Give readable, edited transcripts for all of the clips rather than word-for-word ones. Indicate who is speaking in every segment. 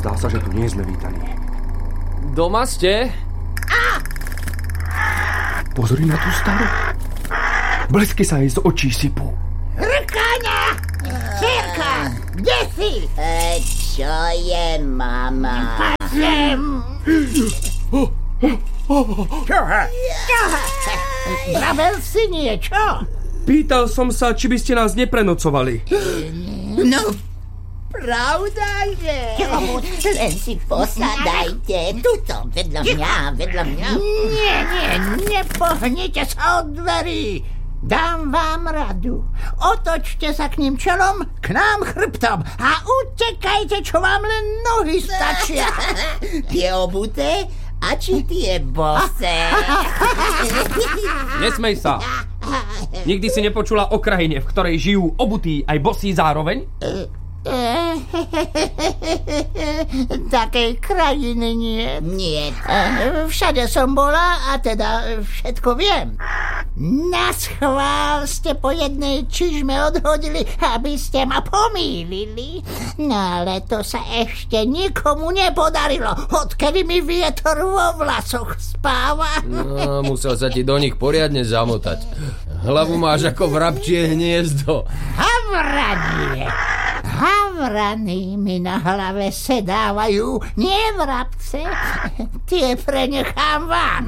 Speaker 1: Zdá sa, že tu nie sme vítaní.
Speaker 2: Doma ste?
Speaker 1: Pozri na tú staru. Blesky sa jej z očí sypú.
Speaker 3: Hrkáňa! Cérka, kde si?
Speaker 4: Čo je, mama?
Speaker 3: Čoha? Vravel si niečo?
Speaker 1: Pýtal som sa, či by ste nás neprenocovali.
Speaker 4: No, pravda, že? Len si posadajte. Tuto, vedľa mňa.
Speaker 3: Nie, nepohnite sa od dverí. Dám vám radu. Otočte sa k ním čelom, k nám chrbtom a utekajte, čo vám len nohy stačia.
Speaker 4: Tie obuté a či tie bose?
Speaker 1: Nesmej sa. Nikdy si nepočula o krajine, v ktorej žijú obutí aj bosí zároveň?
Speaker 3: Takej krajiny nie.
Speaker 4: Nie.
Speaker 3: Všade som bola a teda všetko viem. Naschvál ste po jednej čižme odhodili, aby ste ma pomýlili. No ale to sa ešte nikomu nepodarilo, odkedy mi vietor vo vlasoch spáva.
Speaker 2: No, musel sa ti do nich poriadne zamotať. Hlavu máš ako vrabčie hniezdo.
Speaker 3: Havrany mi na hlave sedávajú, nie vrabce. Tie prenechám vám.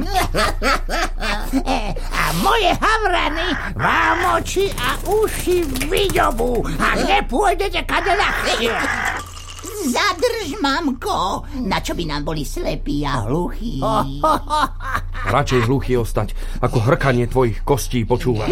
Speaker 3: A moje havrany vám oči a uši vyďobú, ak nepôjdete kade ľahšie.
Speaker 4: Zadrž, mamko. Na čo by nám boli slepí a hluchí?
Speaker 1: Radšej hluchý ostať, ako hrkanie tvojich kostí počúvať.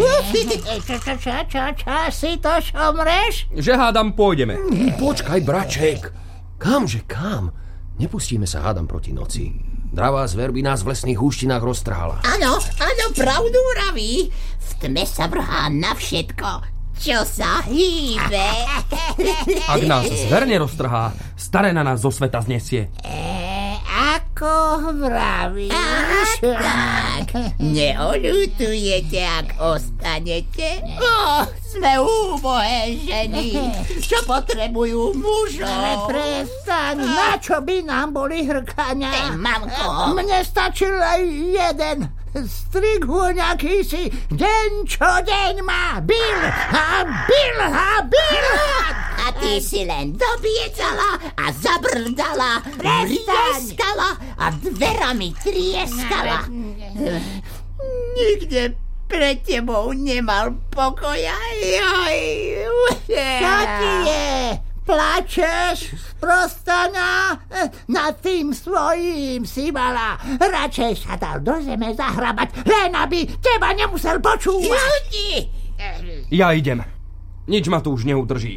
Speaker 3: Čo si to šomreš?
Speaker 1: Že hádam, pôjdeme.
Speaker 2: Počkaj, braček. Kamže kam? Nepustíme sa, hádam, proti noci. Dravá zver by nás v lesných húštinách roztrhala.
Speaker 4: Áno, pravdu vraví. V tme sa vrhá na všetko, čo sa hýbe.
Speaker 1: Ak nás zver neroztrhá, staré na nás zo sveta znesie.
Speaker 3: Ako vravíš?
Speaker 4: Tak, neoľutujete, ak ostanete? Sme úbohé ženy, čo potrebujú mužov.
Speaker 3: Prestaň, na čo by nám boli hrkania?
Speaker 4: Mamko.
Speaker 3: Mne stačil aj jeden. Strighuň akýsi, deň čo deň ma bil.
Speaker 4: A ty si len dobiecala a zabrdala, vrieskala a dverami trieskala. Nikde pred tebou nemal pokoja.
Speaker 3: Čo ti je? Plačeš, sprostana? Nad tým svojím si mala radšej sa dal do zeme zahrabať, len aby teba nemusel počúvať.
Speaker 4: Ľudí!
Speaker 1: Ja idem. Nič ma tu už neudrží.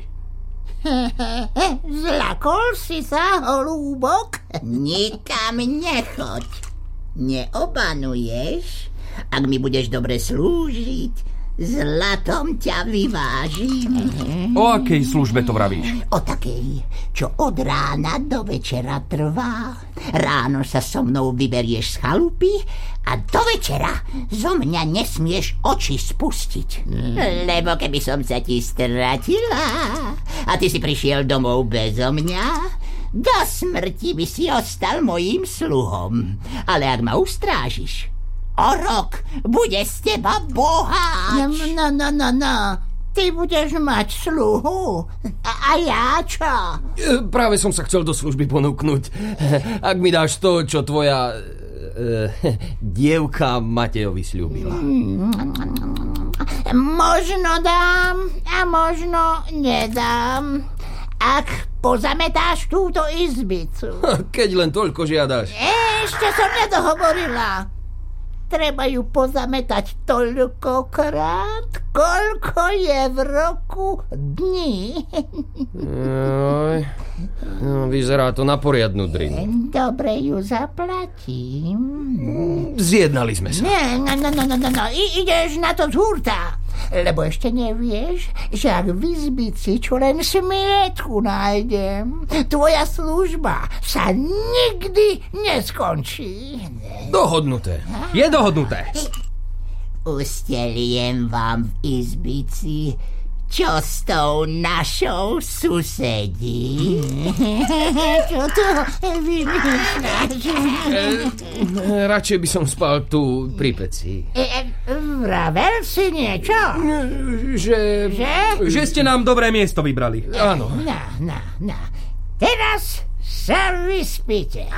Speaker 3: Zlakol si sa, holúbok?
Speaker 4: Nikam nechoď. Neobanuješ? Ak mi budeš dobre slúžiť, zlatom ťa vyvážim.
Speaker 1: O akej službe to vravíš?
Speaker 4: O takej, čo od rána do večera trvá. Ráno sa so mnou vyberieš z chalupy a do večera zo mňa nesmieš oči spustiť. Lebo keby som sa ti stratila a ty si prišiel domov bezo mňa, do smrti by si ostal mojím sluhom. Ale ak ma ustrážiš, o rok bude z teba boháč.
Speaker 3: No. Ty budeš mať sluhu. A ja čo?
Speaker 2: Práve som sa chcel do služby ponúknuť. Ak mi dáš to, čo tvoja dievka Matejovi sľúbila.
Speaker 3: Možno dám a možno nedám. Ak pozametáš túto izbicu.
Speaker 2: Keď len toľko žiadaš.
Speaker 3: Ešte som nedohovorila. Treba ju pozametať toľkokrát, koľko je v roku dní.
Speaker 2: No, vyzerá to na poriadnu drinu.
Speaker 3: Dobre ju zaplatím.
Speaker 2: Zjednali sme sa.
Speaker 3: No. Ideš na to z hurta. Lebo ešte nevieš, že ak v izbici čo len smietku nájdem, tvoja služba sa nikdy neskončí.
Speaker 2: Dohodnuté.
Speaker 1: Je dohodnuté.
Speaker 4: Usteliem vám v izbici čo s tou našou susedí?
Speaker 3: Čo to vymýšľaš?
Speaker 2: Radšej by som spal tu pri peci.
Speaker 3: Vravel si niečo?
Speaker 2: Že...
Speaker 1: Že ste nám dobré miesto vybrali.
Speaker 2: Áno.
Speaker 3: No. Teraz sa vyspíte.